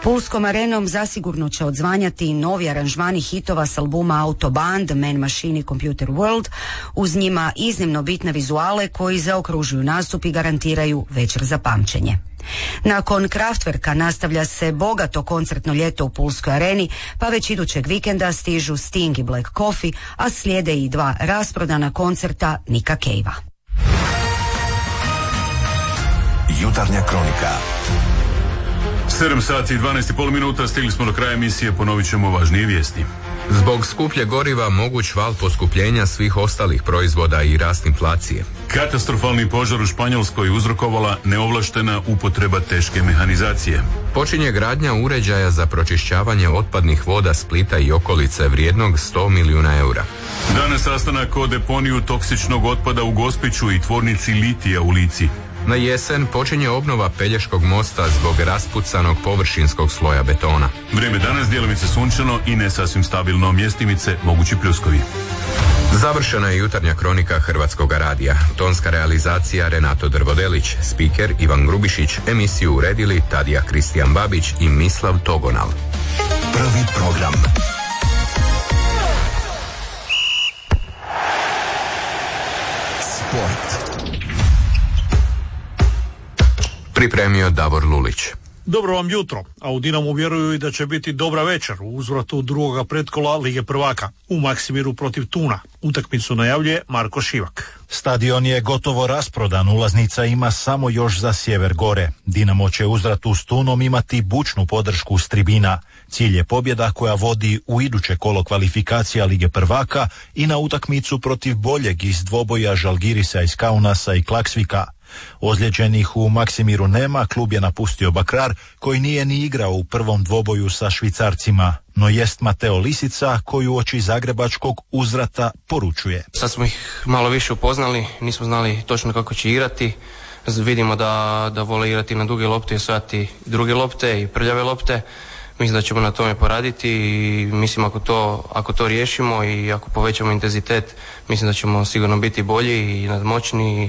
Pulskom arenom zasigurno će odzvanjati novi aranžmani hitova s albuma Autoband, Man Machine i Computer World, uz njima iznimno bitne vizuale koji zaokružuju nastup i garantiraju večer za pamćenje. Nakon Kraftwerka nastavlja se bogato koncertno ljeto u Pulskoj areni, pa već idućeg vikenda stižu Sting i Black Coffee, a slijede i 2 rasprodana koncerta Nicka Cavea. Jutarnja kronika. 7 sati i 12,5 minuta, stigli smo do kraja emisije, ponovit ćemo važnije vijesti. Zbog skuplje goriva moguć val poskupljenja svih ostalih proizvoda i rast inflacije. Katastrofalni požar u Španjolskoj uzrokovala neovlaštena upotreba teške mehanizacije. Počinje gradnja uređaja za pročišćavanje otpadnih voda Splita i okolice vrijednog 100 milijuna eura. Danas sastanak o deponiju toksičnog otpada u Gospiću i tvornici litija u Lici. Na jesen počinje obnova Pelješkog mosta zbog raspucanog površinskog sloja betona. Vrijeme danas djelomice sunčano i ne sasvim stabilno, mjestimice mogući pljuskovi. Završena je jutarnja kronika Hrvatskoga radija. Tonska realizacija Renato Drvodelić, spiker Ivan Grubišić, emisiju uredili Tadija Kristijan Babić i Mislav Togonal. Prvi program. Sport. Pripremio Davor Lulić. Dobro vam jutro, a u Dinamu vjeruju i da će biti dobra večer u uzvratu drugoga pretkola Lige prvaka u Maksimiru protiv Tuna. Utakmicu najavljuje Marko Šivak. Stadion je gotovo rasprodan, ulaznica ima samo još za sjever gore. Dinamo će uzvratu s Tunom imati bučnu podršku s tribina. Cilj je pobjeda koja vodi u iduće kolo kvalifikacija Lige prvaka i na utakmicu protiv boljeg iz dvoboja Žalgirisa iz Kaunasa i Klaksvika. Ozlijeđenih u Maksimiru nema, klub je napustio Bakrar koji nije ni igrao u prvom dvoboju sa Švicarcima, no jest Mateo Lisica koji uoči zagrebačkog uzvrata poručuje. Sad smo ih malo više upoznali, nismo znali točno kako će igrati. Vidimo da vole igrati na duge lopte i osvajati druge lopte i prljave lopte. Mislim da ćemo na tome poraditi i mislim ako to riješimo i ako povećamo intenzitet, mislim da ćemo sigurno biti bolji i nadmoćni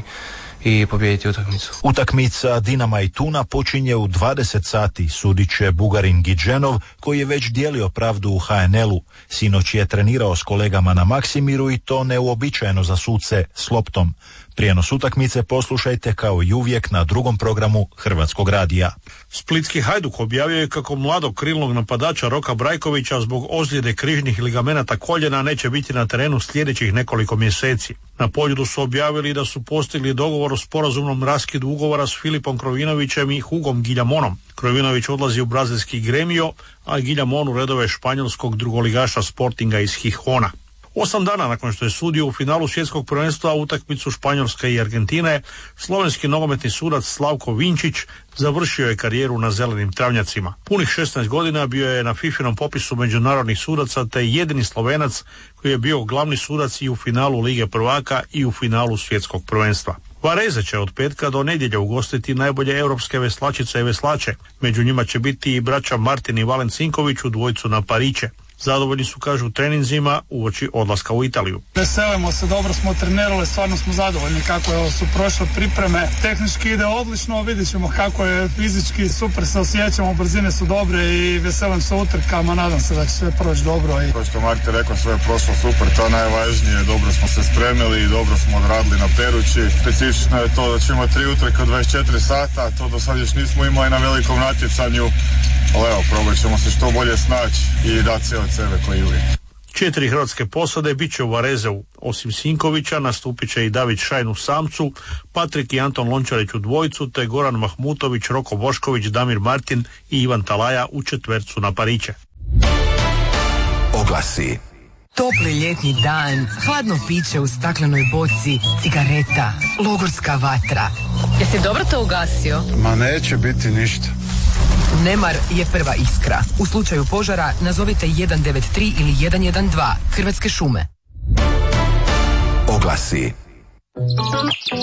i pobijediti utakmicu. Utakmica Dinama i Tuna počinje u 20 sati, sudit će Bugarin Gidženov koji je već dijelio pravdu u HNL-u. Sinoć je trenirao s kolegama na Maksimiru i to neuobičajeno za suce s loptom. Prijenos utakmice poslušajte kao i uvijek na drugom programu Hrvatskog radija. Splitski Hajduk objavio je kako mladog krilnog napadača Roka Brajkovića zbog ozljede križnih ligamenata koljena neće biti na terenu sljedećih nekoliko mjeseci. Na Poljudu su objavili da su postigli dogovor o sporazumnom raskidu ugovora s Filipom Krovinovićem i Hugom Giljamonom. Krovinović odlazi u brazilski Gremio, a Giljamon u redove španjolskog drugoligaša Sportinga iz Gijona. 8 dana nakon što je sudio u finalu svjetskog prvenstva utakmicu Španjolske i Argentine, slovenski nogometni sudac Slavko Vinčić završio je karijeru na zelenim travnjacima. Punih 16 godina bio je na FIFInom popisu međunarodnih sudaca te jedini Slovenac koji je bio glavni sudac i u finalu Lige prvaka i u finalu svjetskog prvenstva. Vareze će od petka do nedjelje ugostiti najbolje europske veslačice i veslače. Među njima će biti i braća Martin i Valen Cinković u dvojcu na Pariće. Zadovoljni su, kažu, treninzima uoči odlaska u Italiju. Veselimo se, dobro smo trenirali, stvarno smo zadovoljni kako su prošle pripreme. Tehnički ide odlično, vidjet ćemo kako je fizički, super se osjećamo, brzine su dobre i veselim se utrkama, nadam se da će sve proći dobro. Kao što Marti rekao, sve je prošlo super, to najvažnije, dobro smo se spremili i dobro smo odradili na Perući. Specifično je to da ćemo 3 utrke od 24 sata, to do sad još nismo imali na velikom natjecanju. Ali evo, probat ćemo se što bolje snaći i dati sve od sebe koji uvijek. 4 hrvatske posade bit će u Varezeu. Osim Sinkovića nastupit će i David Šajn u samcu, Patrik i Anton Lončarić u dvojcu, te Goran Mahmutović, Roko Bošković, Damir Martin i Ivan Talaja u četvercu na Pariće. Oglasi. Topli ljetni dan, hladno piće u staklenoj boci, cigareta, logorska vatra. Jesi dobro to ugasio? Ma neće biti ništa. Nemar je prva iskra. U slučaju požara nazovite 193 ili 112. Hrvatske šume. Oglasi.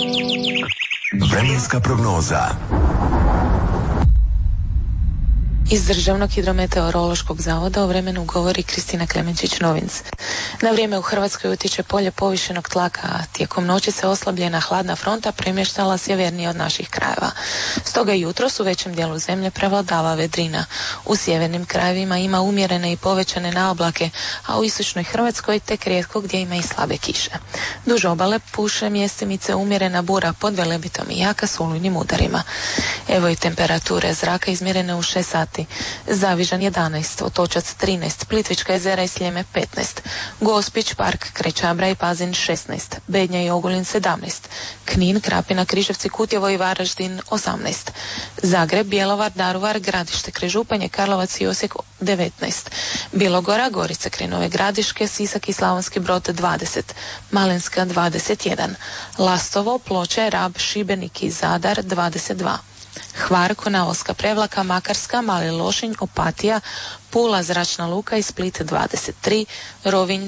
Vremenska prognoza. Iz Državnog hidrometeorološkog zavoda o vremenu govori Kristina Klemenčić-Novinc. Na vrijeme u Hrvatskoj utječe polje povišenog tlaka, a tijekom noći se oslabljena hladna fronta premještala sjevernije od naših krajeva. Stoga jutros u većem dijelu zemlje prevladava vedrina. U sjevernim krajevima ima umjerene i povećane naoblake, a u istočnoj Hrvatskoj tek rijetko gdje ima i slabe kiše. Duž obale puše mjestimice umjerena bura pod Velebitom i jaka s olujnim udarima. Evo i temperature zraka izmjerene u 6 sati. Zavižan 11, Otočac 13, Plitvička jezera i Sljeme 15, Gospić, Park, Krećabra i Pazin 16, Bednja i Ogulin 17, Knin, Krapina, Križevci, Kutjevo i Varaždin 18, Zagreb, Bjelovar, Daruvar, Gradište, Križupanje, Karlovac i Osijek 19, Bilogora, Gorica, Krinove Gradiške, Sisak i Slavonski Brod 20, Malinska 21, Lastovo, Ploče, Rab, Šibenik i Zadar 22, Hvar, Konavolska, Prevlaka, Makarska, Mali Lošinj, Opatija, Pula, Zračna luka i Split 23, Rovinj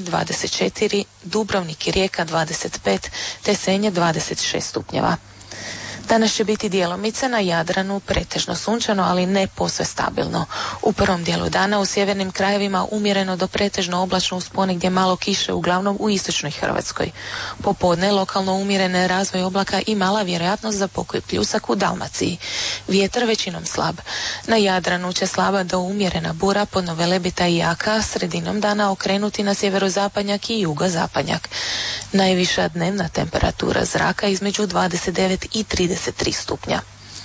24, Dubrovnik i Rijeka 25, te Senje 26 stupnjeva. Danas će biti djelomice na Jadranu pretežno sunčano, ali ne posve stabilno. U prvom dijelu dana u sjevernim krajevima umjereno do pretežno oblačno uz ponegdje malo kiše, uglavnom u istočnoj Hrvatskoj. Popodne lokalno umjerene razvoj oblaka i mala vjerojatnost za pokoj pljusak u Dalmaciji. Vjetar većinom slab. Na Jadranu će slaba do umjerena bura pod Velebita i jaka, sredinom dana okrenuti na sjeverozapadnjak i jugozapadnjak. Najviša dnevna temperatura zraka između 29 i 33 stupnja.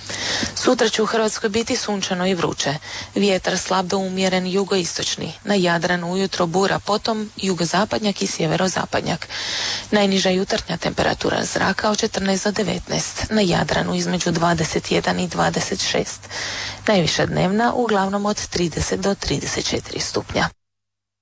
Sutra će u Hrvatskoj biti sunčano i vruće. Vjetar slab do umjeren jugoistočni. Na Jadranu ujutro bura, potom jugozapadnjak i sjeverozapadnjak. Najniža jutarnja temperatura zraka od 14 do 19. Na Jadranu između 21 i 26. Najviša dnevna uglavnom od 30 do 34 stupnja.